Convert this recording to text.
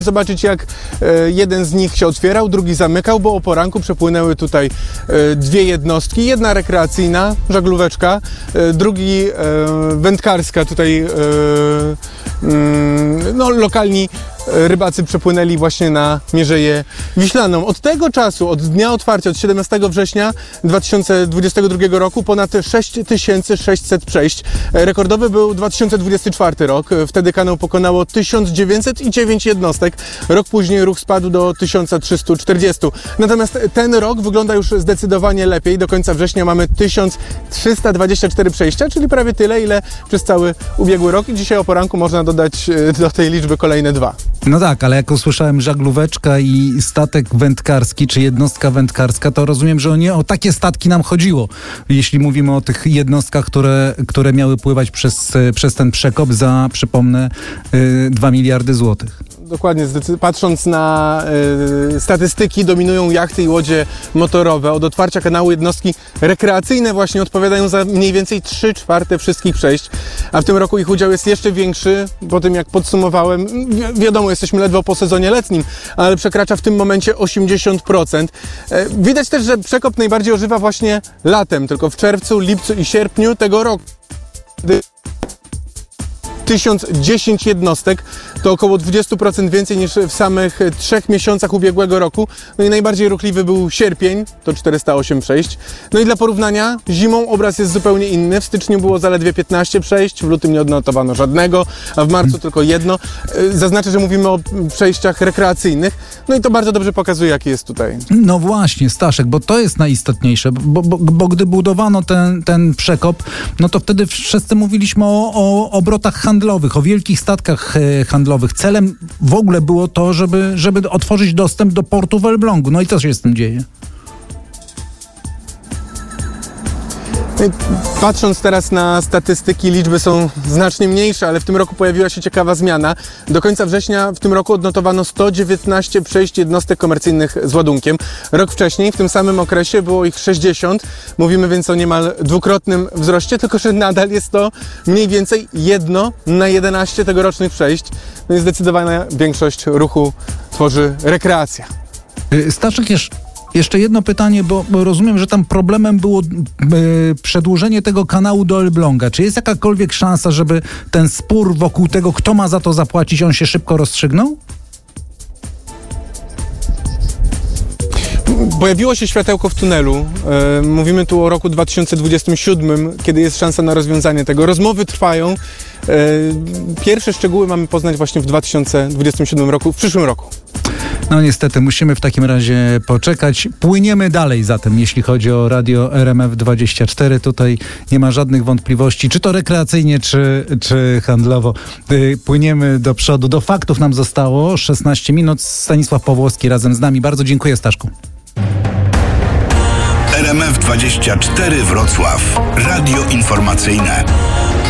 Zobaczyć, jak jeden z nich się otwierał, drugi zamykał, bo o poranku przepłynęły tutaj dwie jednostki. Jedna rekreacyjna, żaglóweczka, drugi wędkarska. Tutaj lokalni rybacy przepłynęli właśnie na Mierzeję Wiślaną. Od tego czasu, od dnia otwarcia, od 17 września 2022 roku ponad 6600 przejść. Rekordowy był 2024 rok. Wtedy kanał pokonało 1909 jednostek. Rok później ruch spadł do 1340. Natomiast ten rok wygląda już zdecydowanie lepiej. Do końca września mamy 1324 przejścia, czyli prawie tyle, ile przez cały ubiegły rok. I dzisiaj o poranku można dodać do tej liczby kolejne dwa. No tak, ale jak usłyszałem żaglóweczka i statek wędkarski, czy jednostka wędkarska, to rozumiem, że nie o takie statki nam chodziło. Jeśli mówimy o tych jednostkach, które miały pływać przez ten przekop za, przypomnę, 2 miliardy złotych. Dokładnie, patrząc na statystyki, dominują jachty i łodzie motorowe. Od otwarcia kanału jednostki rekreacyjne właśnie odpowiadają za mniej więcej 3/4 wszystkich przejść, a w tym roku ich udział jest jeszcze większy. Po tym, jak podsumowałem, wiadomo, jesteśmy ledwo po sezonie letnim, ale przekracza w tym momencie 80%. Widać też, że przekop najbardziej ożywa właśnie latem, tylko w czerwcu, lipcu i sierpniu tego roku. 1010 jednostek, to około 20% więcej niż w samych 3 miesiącach ubiegłego roku. No i najbardziej ruchliwy był sierpień, to 408 przejść. No i dla porównania, zimą obraz jest zupełnie inny. W styczniu było zaledwie 15 przejść, w lutym nie odnotowano żadnego, a w marcu tylko jedno. Zaznaczę, że mówimy o przejściach rekreacyjnych. No i to bardzo dobrze pokazuje, jaki jest tutaj. No właśnie, Staszek, bo to jest najistotniejsze, bo gdy budowano ten przekop, no to wtedy wszyscy mówiliśmy o obrotach handlowych, o wielkich statkach handlowych. Celem w ogóle było to, żeby otworzyć dostęp do portu w Elblągu. No i co się z tym dzieje? Patrząc teraz na statystyki, liczby są znacznie mniejsze, ale w tym roku pojawiła się ciekawa zmiana. Do końca września w tym roku odnotowano 119 przejść jednostek komercyjnych z ładunkiem. Rok wcześniej, w tym samym okresie, było ich 60. Mówimy więc o niemal dwukrotnym wzroście, tylko że nadal jest to mniej więcej 1 na 11 tegorocznych przejść. No i zdecydowana większość ruchu tworzy rekreacja. Staszek, jeszcze jedno pytanie, bo rozumiem, że tam problemem było przedłużenie tego kanału do Elbląga. Czy jest jakakolwiek szansa, żeby ten spór wokół tego, kto ma za to zapłacić, on się szybko rozstrzygnął? Pojawiło się światełko w tunelu. Mówimy tu o roku 2027, kiedy jest szansa na rozwiązanie tego. Rozmowy trwają. Pierwsze szczegóły mamy poznać właśnie w 2027 roku, w przyszłym roku. No niestety, musimy w takim razie poczekać. Płyniemy dalej zatem, jeśli chodzi o radio RMF24. Tutaj nie ma żadnych wątpliwości, czy to rekreacyjnie, czy handlowo. Płyniemy do przodu. Do faktów nam zostało 16 minut. Stanisław Pawłowski razem z nami. Bardzo dziękuję, Staszku. RMF24 Wrocław. Radio informacyjne.